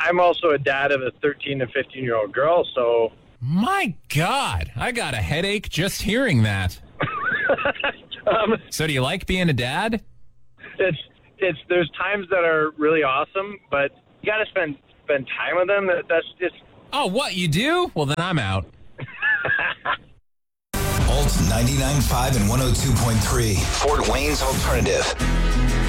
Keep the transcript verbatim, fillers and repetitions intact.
I'm also a dad of a thirteen to fifteen year old girl, so. My God, I got a headache just hearing that. um, So do you like being a dad? it's it's there's times that are really awesome, but you got to spend spend time with them. That, that's just. Oh, what, you do? Well, then I'm out. Alt ninety-nine point five and one oh two point three, Fort Wayne's Alternative.